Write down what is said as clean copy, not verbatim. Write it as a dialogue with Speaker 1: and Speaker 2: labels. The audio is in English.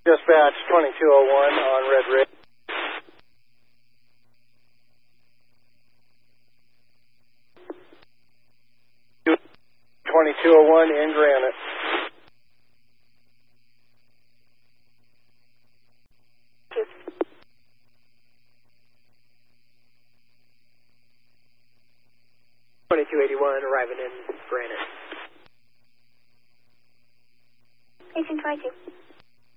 Speaker 1: Dispatch 2201 on Red Ridge. 2201 in Granite.
Speaker 2: Arriving in Granite.
Speaker 3: 1822.